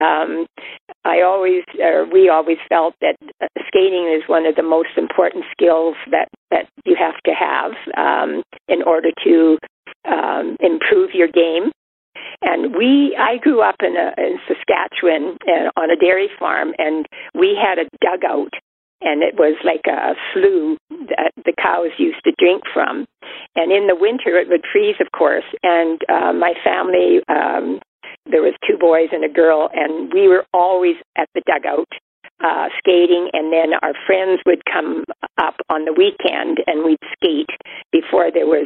we always felt that skating is one of the most important skills that you have to have in order to improve your game. And I grew up in Saskatchewan on a dairy farm, and we had a dugout, and it was like a slough that the cows used to drink from. And in the winter, it would freeze, of course. And my family, there was 2 boys and a girl, and we were always at the dugout skating. And then our friends would come up on the weekend, and we'd skate before there was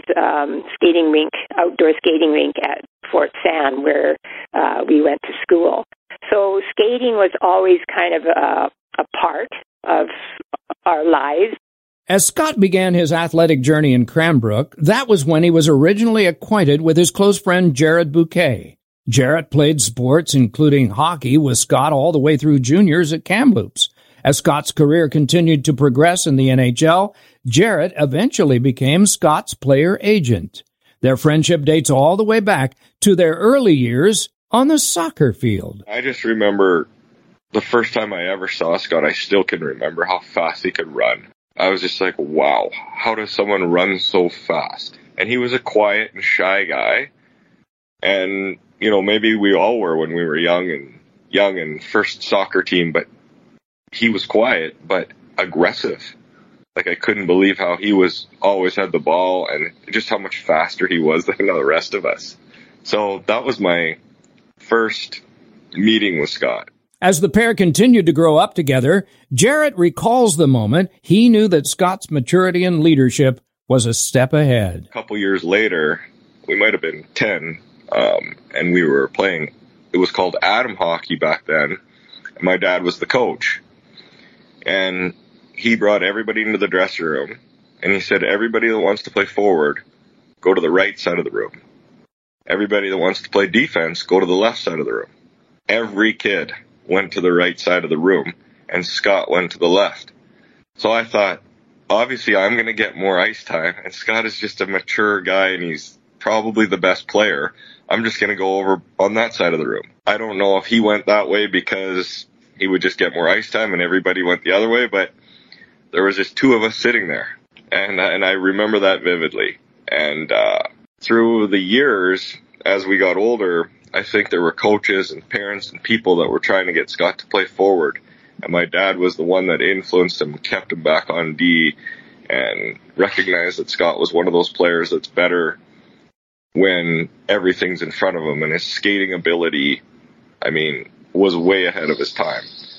outdoor skating rink at Fort San, where we went to school. So skating was always kind of a part of our lives. As Scott began his athletic journey in Cranbrook, that was when he was originally acquainted with his close friend Jarrett Bouquet. Jarrett played sports, including hockey, with Scott all the way through juniors at Kamloops. As Scott's career continued to progress in the NHL, Jarrett eventually became Scott's player agent. Their friendship dates all the way back to their early years on the soccer field. I just remember the first time I ever saw Scott, I still can remember how fast he could run. I was just like, wow, how does someone run so fast? And he was a quiet and shy guy. And, you know, maybe we all were when we were young and first soccer team, but he was quiet, but aggressive. Like, I couldn't believe how he always had the ball and just how much faster he was than the rest of us. So that was my first meeting with Scott. As the pair continued to grow up together, Jarrett recalls the moment he knew that Scott's maturity and leadership was a step ahead. A couple years later, we might have been 10, and we were playing, it was called Atom Hockey back then, and my dad was the coach. And he brought everybody into the dressing room, and he said, everybody that wants to play forward, go to the right side of the room. Everybody that wants to play defense, go to the left side of the room. Every kid went to the right side of the room, and Scott went to the left. So I thought, obviously I'm going to get more ice time, and Scott is just a mature guy, and he's probably the best player. I'm just going to go over on that side of the room. I don't know if he went that way because he would just get more ice time and everybody went the other way, but there was just 2 of us sitting there, and I remember that vividly. And through the years, as we got older, I think there were coaches and parents and people that were trying to get Scott to play forward. And my dad was the one that influenced him, kept him back on D, and recognized that Scott was one of those players that's better when everything's in front of him. And his skating ability, I mean, was way ahead of his time.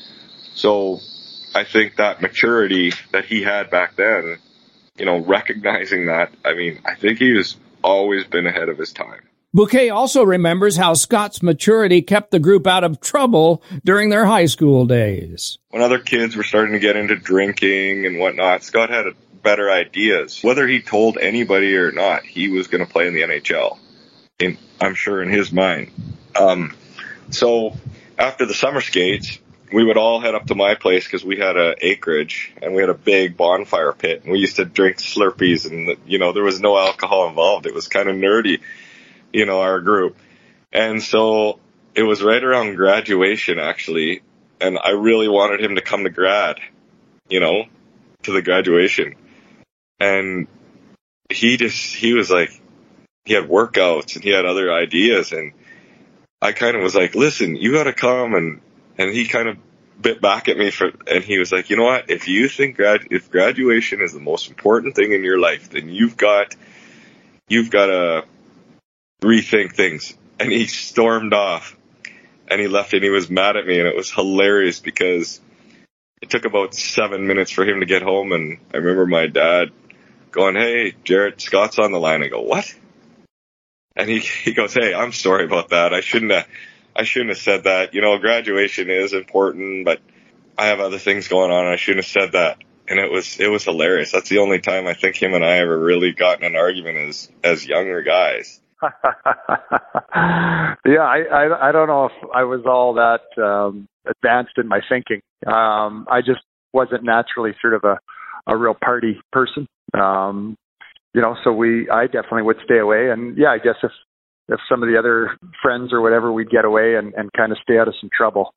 So I think that maturity that he had back then, you know, recognizing that, I mean, I think he has always been ahead of his time. Bouquet also remembers how Scott's maturity kept the group out of trouble during their high school days. When other kids were starting to get into drinking and whatnot, Scott had better ideas. Whether he told anybody or not, he was going to play in the NHL, I'm sure in his mind. So after the summer skates, we would all head up to my place because we had an acreage and we had a big bonfire pit. And we used to drink Slurpees, and, you know, there was no alcohol involved. It was kind of nerdy, you know, our group. And so it was right around graduation, actually. And I really wanted him to come to grad, you know, to the graduation. And he was like, he had workouts and he had other ideas. And I kind of was like, listen, you got to come. And he kind of bit back at me and he was like, you know what? If you think if graduation is the most important thing in your life, then you've got to rethink things. And he stormed off and he left and he was mad at me, and it was hilarious because it took about 7 minutes for him to get home. And I remember my dad going, hey, Jarrett, Scott's on the line. I go, what? And he goes, hey, I'm sorry about that. I shouldn't have said that. You know, graduation is important, but I have other things going on. I shouldn't have said that. And it was hilarious. That's the only time I think him and I ever really got in an argument as younger guys. Yeah, I don't know if I was all that advanced in my thinking. I just wasn't naturally sort of a real party person. You know, so I definitely would stay away. And yeah, I guess if some of the other friends or whatever, we'd get away and kind of stay out of some trouble.